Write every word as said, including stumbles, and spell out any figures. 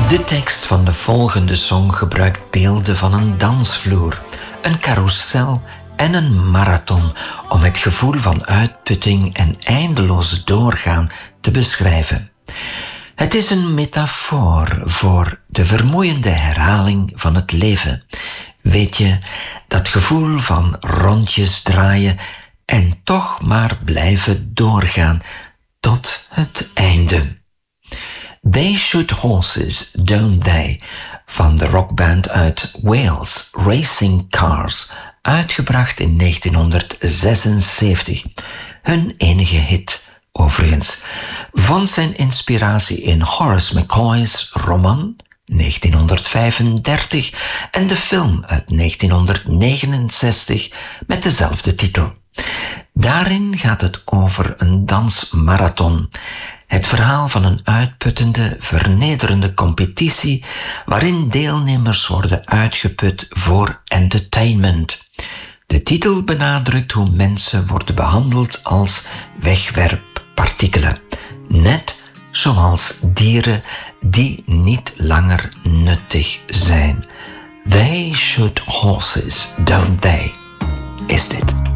De tekst van de volgende song gebruikt beelden van een dansvloer, een carousel en een marathon om het gevoel van uitputting en eindeloos doorgaan te beschrijven. Het is een metafoor voor de vermoeiende herhaling van het leven. Weet je, dat gevoel van rondjes draaien en toch maar blijven doorgaan tot het einde. They Shoot Horses, Don't They? Van de rockband uit Wales, Racing Cars, uitgebracht in negentienhonderdzesenzeventig. Hun enige hit, overigens. Vond zijn inspiratie in Horace McCoy's roman, negentienhonderdvijfendertig, en de film uit negentienhonderdnegenenzestig met dezelfde titel. Daarin gaat het over een dansmarathon. Het verhaal van een uitputtende, vernederende competitie waarin deelnemers worden uitgeput voor entertainment. De titel benadrukt hoe mensen worden behandeld als wegwerppartikelen. Net zoals dieren die niet langer nuttig zijn. They shoot horses, don't they? Is dit?